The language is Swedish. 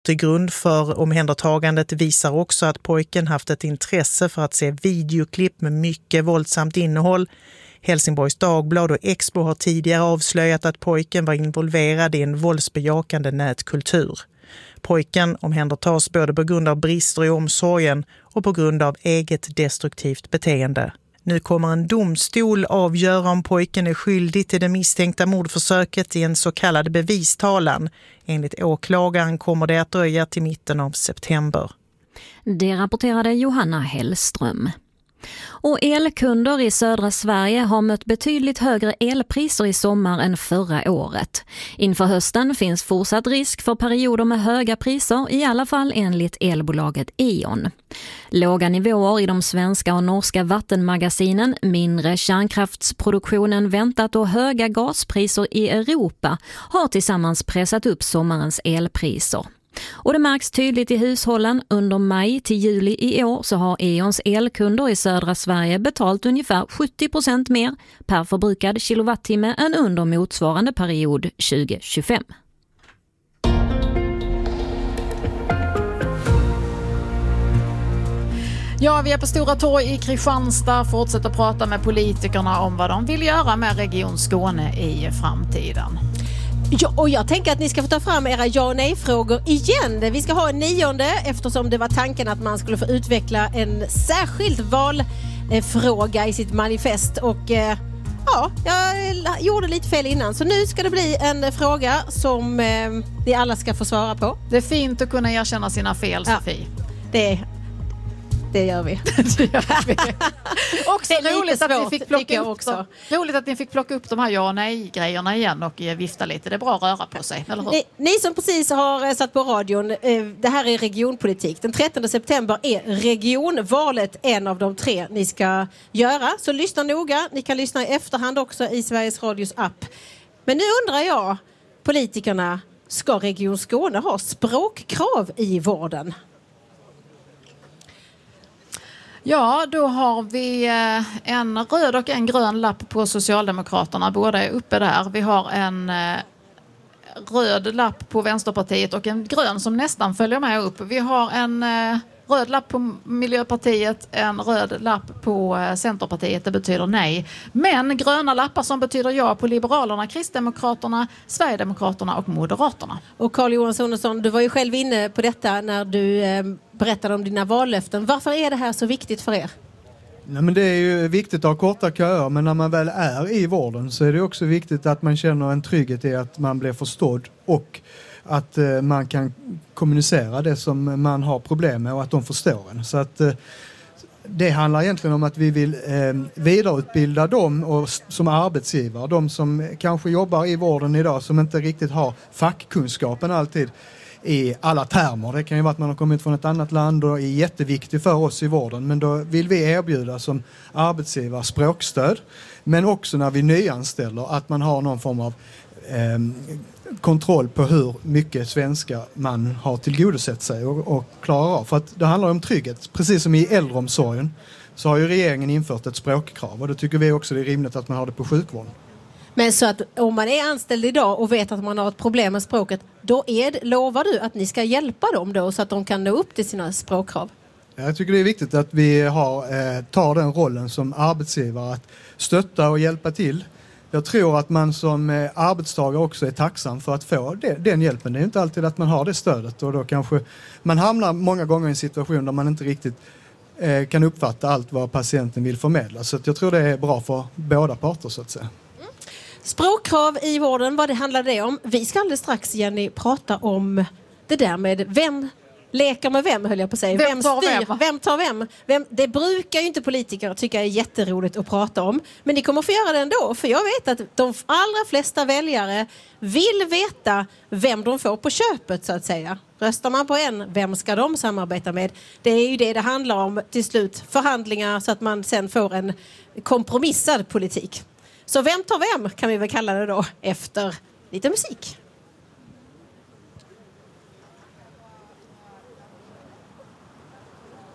Till grund för omhändertagandet visar också att pojken haft ett intresse för att se videoklipp med mycket våldsamt innehåll. Helsingborgs Dagblad och Expo har tidigare avslöjat att pojken var involverad i en våldsbejakande nätkultur. Pojken omhändertas både på grund av brister i omsorgen och på grund av eget destruktivt beteende. Nu kommer en domstol avgöra om pojken är skyldig till det misstänkta mordförsöket i en så kallad bevistalan. Enligt åklagaren kommer det att dröja till mitten av september. Det rapporterade Johanna Hellström. Och elkunder i södra Sverige har mött betydligt högre elpriser i sommar än förra året. Inför hösten finns fortsatt risk för perioder med höga priser, i alla fall enligt elbolaget E.ON. Låga nivåer i de svenska och norska vattenmagasinen, mindre kärnkraftsproduktion än väntat och höga gaspriser i Europa har tillsammans pressat upp sommarens elpriser. Och det märks tydligt i hushållen. Under maj till juli i år så har E.ONs elkunder i södra Sverige betalt ungefär 70% mer per förbrukad kilowattimme än under motsvarande period 2025. Ja, vi är på Stora torg i Kristianstad. Fortsätter prata med politikerna om vad de vill göra med Region Skåne i framtiden. Ja, och jag tänker att ni ska få ta fram era ja- och nej-frågor igen. Vi ska ha en 9:e eftersom det var tanken att man skulle få utveckla en särskild valfråga i sitt manifest. Och ja, jag gjorde lite fel innan. Så nu ska det bli en fråga som ni alla ska få svara på. Det är fint att kunna erkänna sina fel, Sofie. Det gör vi. Också roligt att ni fick plocka upp roligt att ni fick plocka upp de här ja och nej-grejerna igen och vifta lite. Det är bra att röra på sig, eller hur? Ni som precis har satt på radion, det här är regionpolitik. Den 13 september är regionvalet en av de 3 ni ska göra. Så lyssna noga. Ni kan lyssna i efterhand också i Sveriges Radios app. Men nu undrar jag, politikerna, ska Region Skåne ha språkkrav i vården? Ja, då har vi en röd och en grön lapp på Socialdemokraterna. Båda är uppe där. Vi har en röd lapp på Vänsterpartiet och en grön som nästan följer med upp. Vi har en röd lapp på Miljöpartiet, en röd lapp på Centerpartiet, det betyder nej. Men gröna lappar som betyder ja på Liberalerna, Kristdemokraterna, Sverigedemokraterna och Moderaterna. Och Carl Johan Sonesson, du var ju själv inne på detta när du berättade om dina vallöften. Varför är det här så viktigt för er? Nej, men det är ju viktigt att ha korta köer, men när man väl är i vården så är det också viktigt att man känner en trygghet i att man blir förstådd och att man kan kommunicera det som man har problem med och att de förstår en. Så att det handlar egentligen om att vi vill vidareutbilda dem och, som arbetsgivare, de som kanske jobbar i vården idag som inte riktigt har fackkunskapen alltid i alla termer. Det kan ju vara att man har kommit från ett annat land och är jätteviktigt för oss i vården. Men då vill vi erbjuda som arbetsgivare språkstöd. Men också när vi nyanställer att man har någon form av kontroll på hur mycket svenska man har tillgodosett sig och klarar av. För att det handlar om trygghet. Precis som i äldreomsorgen så har ju regeringen infört ett språkkrav. Och då tycker vi också det är rimligt att man har det på sjukvården. Men så att om man är anställd idag och vet att man har ett problem med språket, då lovar du att ni ska hjälpa dem då så att de kan nå upp till sina språkkrav? Jag tycker det är viktigt att vi tar den rollen som arbetsgivare att stötta och hjälpa till. Jag tror att man som arbetstagare också är tacksam för att få den hjälpen. Det är inte alltid att man har det stödet och då kanske man hamnar många gånger i en situation där man inte riktigt kan uppfatta allt vad patienten vill förmedla. Så att jag tror det är bra för båda parter så att säga. Språkkrav i vården, vad det handlar det om? Vi ska alldeles strax, Jenny, prata om det där med vem leker med vem, höll jag på att säga. Vem tar vem? Det brukar ju inte politiker tycka är jätteroligt att prata om. Men ni kommer få göra det ändå. För jag vet att de allra flesta väljare vill veta vem de får på köpet, så att säga. Röstar man på en, vem ska de samarbeta med? Det är ju det handlar om till slut. Förhandlingar så att man sen får en kompromissad politik. Så vem tar vem kan vi väl kalla det då efter lite musik.